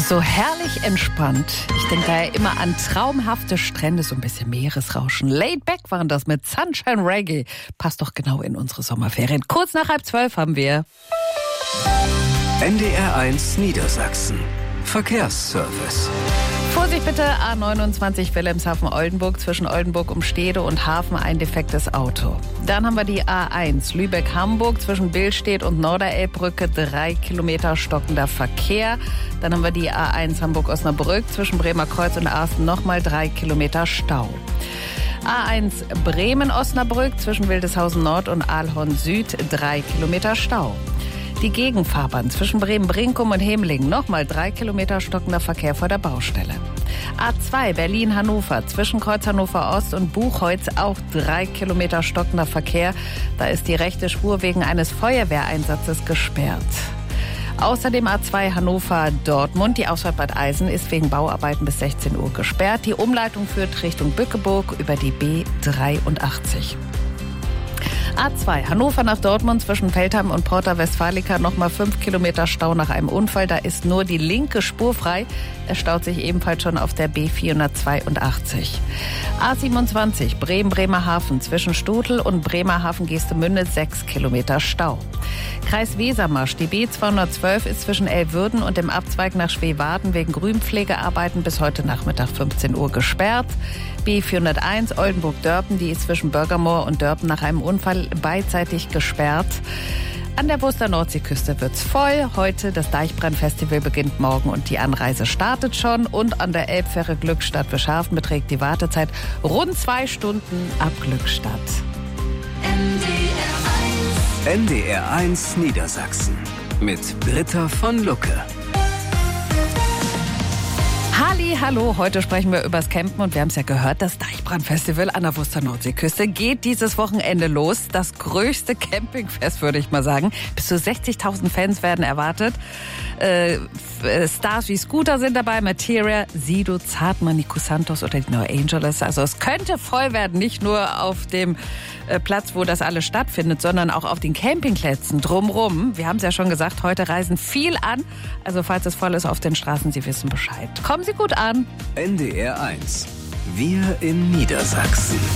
So herrlich entspannt. Ich denke da ja immer an traumhafte Strände, so ein bisschen Meeresrauschen. Laid back waren das mit Sunshine Reggae. Passt doch genau in unsere Sommerferien. Kurz nach 11:30 haben wir NDR1 Niedersachsen. Verkehrsservice. Vorsicht bitte, A29 Wilhelmshaven-Oldenburg, zwischen Oldenburg um Stede und Hafen ein defektes Auto. Dann haben wir die A1 Lübeck-Hamburg, zwischen Billstedt und Norderelbbrücke 3 Kilometer stockender Verkehr. Dann haben wir die A1 Hamburg-Osnabrück, zwischen Bremerkreuz und Asten nochmal 3 Kilometer Stau. A1 Bremen-Osnabrück, zwischen Wildeshausen Nord und Aalhorn Süd 3 Kilometer Stau. Die Gegenfahrbahn zwischen Bremen-Brinkum und Hemelingen, nochmal 3 Kilometer stockender Verkehr vor der Baustelle. A2 Berlin-Hannover, zwischen Kreuz Hannover Ost und Buchholz auch 3 Kilometer stockender Verkehr. Da ist die rechte Spur wegen eines Feuerwehreinsatzes gesperrt. Außerdem A2 Hannover-Dortmund. Die Ausfahrt Bad Eisen ist wegen Bauarbeiten bis 16 Uhr gesperrt. Die Umleitung führt Richtung Bückeburg über die B83. A2 Hannover nach Dortmund, zwischen Feldheim und Porta Westfalica nochmal 5 Kilometer Stau nach einem Unfall. Da ist nur die linke Spur frei. Es staut sich ebenfalls schon auf der B482. A27 Bremen-Bremerhaven, zwischen Stotel und Bremerhaven-Geestemünde 6 Kilometer Stau. Kreis Wesermarsch, die B212 ist zwischen Elwürden und dem Abzweig nach Schweewarden wegen Grünpflegearbeiten bis heute Nachmittag 15 Uhr gesperrt. B401 Oldenburg-Dörpen, die ist zwischen Bürgermoor und Dörpen nach einem Unfall beidseitig gesperrt. An der Wurster Nordseeküste wird's voll. Heute das Deichbrandfestival beginnt morgen und die Anreise startet schon. Und an der Elbfähre Glückstadt-Beschafen beträgt die Wartezeit rund 2 Stunden ab Glückstadt. NDR1 Niedersachsen mit Britta von Lucke. Hallo, heute sprechen wir übers Campen und wir haben es ja gehört, das Deichbrandfestival an der Wurster Nordseeküste geht dieses Wochenende los. Das größte Campingfest, würde ich mal sagen. Bis zu 60.000 Fans werden erwartet. Stars wie Scooter sind dabei, Materia, Sido, Zartmann, Nico Santos oder die No Angeles. Also es könnte voll werden, nicht nur auf dem Platz, wo das alles stattfindet, sondern auch auf den Campingplätzen drumrum. Wir haben es ja schon gesagt, heute reisen viel an. Also falls es voll ist auf den Straßen, Sie wissen Bescheid. Kommen Sie gut an. NDR1. Wir in Niedersachsen.